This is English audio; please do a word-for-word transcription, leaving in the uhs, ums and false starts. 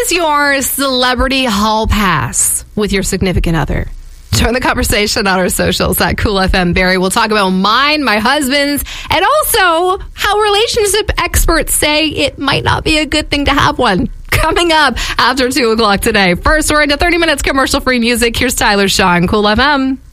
is your celebrity hall pass with your significant other? Join the conversation on our socials at Cool F M Barrie. We'll talk about mine, my husband's, and also how relationship experts say it might not be a good thing to have one. Coming up after two o'clock today. First, we're into thirty minutes commercial-free music. Here's Tyler Shaw on Cool F M.